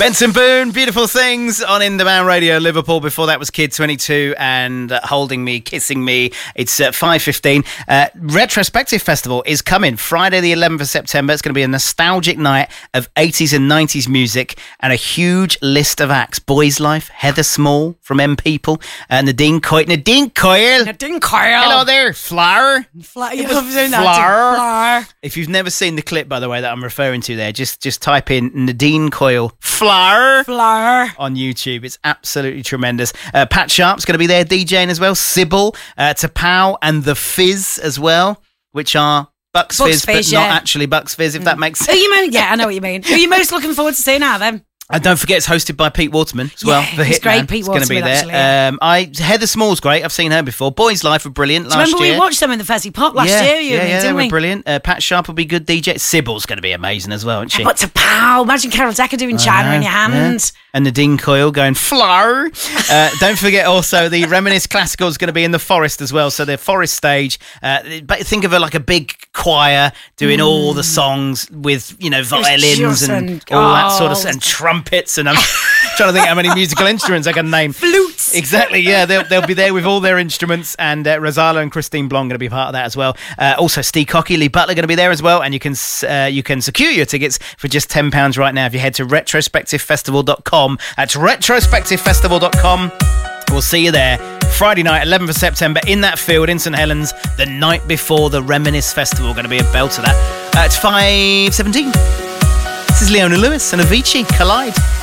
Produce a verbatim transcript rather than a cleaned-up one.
Benson Boone, Beautiful Things on In Demand Radio Liverpool. Before that was Kid twenty-two and uh, Holding Me, Kissing Me. It's uh, five fifteen. Uh, Retrospective Festival is coming Friday the eleventh of September. It's going to be a nostalgic night of eighties and nineties music and a huge list of acts. Boys Life, Heather Small from M People, uh, Nadine Coyle. Nadine Coyle. Nadine Coyle. Hello there. Flower. Flower. Flower. If you've never seen the clip, by the way, that I'm referring to there, just, just type in Nadine Coyle. Flower. Flower. On YouTube. It's absolutely tremendous. Uh, Pat Sharp's going to be there DJing as well. Sybil, uh, Tapau and The Fizz as well, which are Bucks, Bucks Fizz, Fizz, but not yeah. actually Bucks Fizz, if mm. that makes sense. Who you mean? Yeah, I know what you mean. Who are you most looking forward to seeing now then? And don't forget, it's hosted by Pete Waterman as well. Yeah, the he's Hitman. great. Pete It's going to be Waterman, there. actually, yeah. Um, I Heather Small's great. I've seen her before. Boys Life were brilliant Do you last remember year. we watched them in the Fezzy Pop last yeah, year? You yeah, and me, yeah, didn't they we? were brilliant. Uh, Pat Sharp will be good D J. Sybil's going to be amazing as well, isn't she? But to pow! Imagine Carol Decker doing China know, in your hand. Yeah. And Nadine Coyle going flower. Uh, don't forget also the Reminisce Classical is going to be in the Forest as well. So the Forest stage, uh, but think of it like a big choir doing mm. all the songs with, you know, violins and, and all oh. that sort of, and trumpets. And I'm trying to think how many musical instruments I can name. Flutes. Exactly, yeah. They'll, they'll be there with all their instruments. And uh, Rosala and Christine Blond going to be part of that as well. Uh, also, Steve Cocky, Lee Butler going to be there as well. And you can uh, you can secure your tickets for just ten pounds right now if you head to retrospective festival dot com. That's retrospective festival dot com. We'll see you there Friday night, eleventh of September, in that field in St Helens, the night before the Reminisce Festival. Going to be a belt to that. Uh, it's five seventeen. This is Leona Lewis and Avicii Collide.